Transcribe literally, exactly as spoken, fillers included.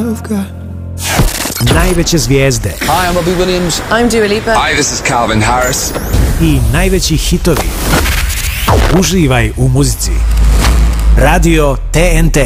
you've got. Najveće zvijezde. Hi, I'm Robbie Williams. I'm Dua Lipa. Hi, this is Calvin Harris. I najveći hitovi. Uživaj u muzici. Radio T N T.